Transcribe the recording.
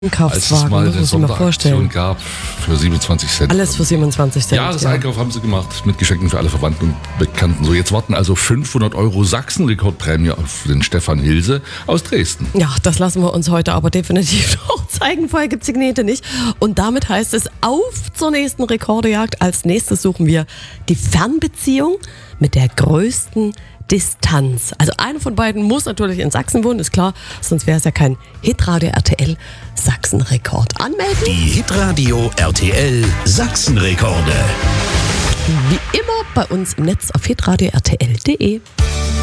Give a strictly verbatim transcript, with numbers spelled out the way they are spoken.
Als es mal eine Sonderaktion gab für siebenundzwanzig Cent. Alles für siebenundzwanzig Cent. Jahreseinkauf ja. haben sie gemacht mit Geschenken für alle Verwandten und Bekannten. So, jetzt warten also fünfhundert Euro Sachsen-Rekordprämie auf den Stefan Hilse aus Dresden. Ja, das lassen wir uns heute aber definitiv noch zeigen. Vorher gibt es die Knete nicht. Und damit heißt es auf zur nächsten Rekordejagd. Als nächstes suchen wir die Fernbeziehung mit der größten Distanz. Also einer von beiden muss natürlich in Sachsen wohnen, ist klar, sonst wäre es ja kein Hitradio R T L Sachsenrekord. Anmelden? Die Hitradio R T L Sachsenrekorde. Wie immer bei uns im Netz auf hitradio R T L punkt de.